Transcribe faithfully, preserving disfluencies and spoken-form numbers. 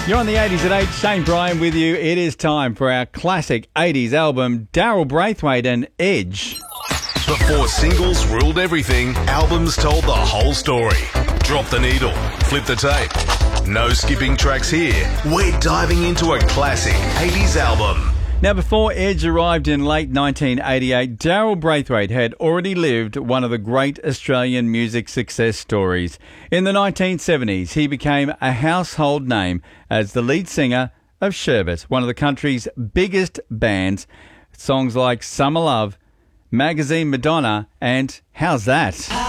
You're on the eighties at eight. Shane Bryan with you. It is time for our classic eighties album, Daryl Braithwaite and Edge. Before singles ruled everything, albums told the whole story. Drop the needle, flip the tape. No skipping tracks here. We're diving into a classic eighties album. Now, before Edge arrived in late nineteen eighty-eight, Daryl Braithwaite had already lived one of the great Australian music success stories. In the nineteen seventies, he became a household name as the lead singer of Sherbet, one of the country's biggest bands. Songs like Summer Love, Magazine Madonna, and How's That?